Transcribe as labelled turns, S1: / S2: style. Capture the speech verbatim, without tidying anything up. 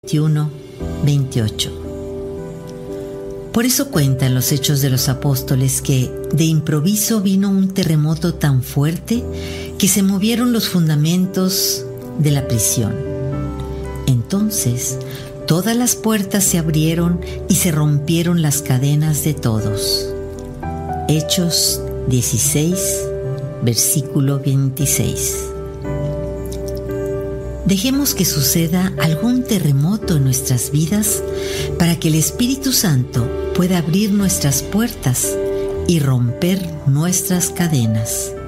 S1: veintiuno, veintiocho. Por eso cuentan los Hechos de los Apóstoles que de improviso vino un terremoto tan fuerte que se movieron los fundamentos de la prisión. Entonces todas las puertas se abrieron y se rompieron las cadenas de todos. Hechos dieciséis, versículo veintiséis. Dejemos que suceda algún terremoto en nuestras vidas para que el Espíritu Santo pueda abrir nuestras puertas y romper nuestras cadenas.